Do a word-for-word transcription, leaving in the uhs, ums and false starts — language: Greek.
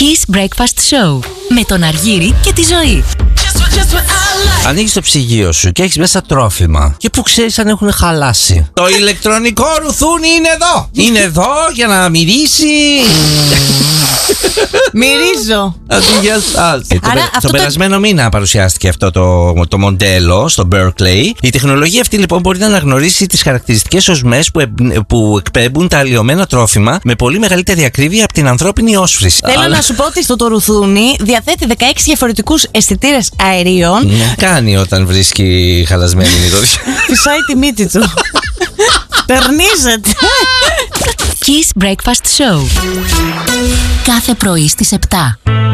Kiss Breakfast Show με τον Αργύρη και τη Ζωή. Ανοίγεις το ψυγείο σου και έχεις μέσα τρόφιμα. Και που ξέρεις αν έχουν χαλάσει. Το ηλεκτρονικό ρουθούνι είναι εδώ. Είναι εδώ για να μυρίσει. Μυρίζω. Αντί για σας. Άρα, αυτό Τον το... περασμένο μήνα παρουσιάστηκε αυτό το, το μοντέλο στο Berkeley. Η τεχνολογία αυτή λοιπόν μπορεί να αναγνωρίσει τις χαρακτηριστικές οσμές που, ε, που εκπέμπουν τα αλλοιωμένα τρόφιμα με πολύ μεγαλύτερη ακρίβεια από την ανθρώπινη όσφρηση. Θέλω Αλλά... να σου πω ότι στο το ρουθούνι διαθέτει δεκαέξι διαφορετικούς αισθητήρες αερίων. Ναι. Κάνει όταν βρίσκει χαλασμένη μυρωδιά. Φυσάει τη μύτη του. Τερνίζεται. Kiss Breakfast Show. Κάθε πρωί στις επτά.